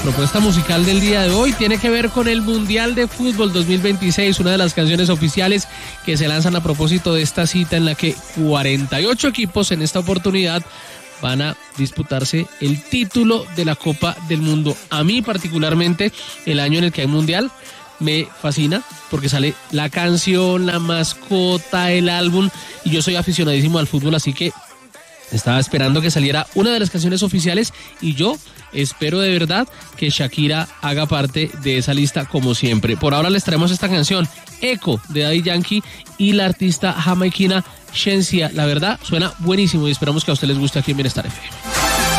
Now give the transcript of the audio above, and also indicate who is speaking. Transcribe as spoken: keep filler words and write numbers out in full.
Speaker 1: propuesta musical del día de hoy tiene que ver con el Mundial de Fútbol dos mil veintiséis, una de las canciones oficiales que se lanzan a propósito de esta cita en la que cuarenta y ocho equipos en esta oportunidad van a disputarse el título de la Copa del Mundo. A mí particularmente, el año en el que hay Mundial me fascina porque sale la canción, la mascota, el álbum, y yo soy aficionadísimo al fútbol, así que estaba esperando que saliera una de las canciones oficiales y yo espero de verdad que Shakira haga parte de esa lista como siempre. Por ahora les traemos esta canción, Echo, de Daddy Yankee y la artista jamaiquina Shensia. La verdad suena buenísimo y esperamos que a ustedes les guste aquí en Bienestar F M.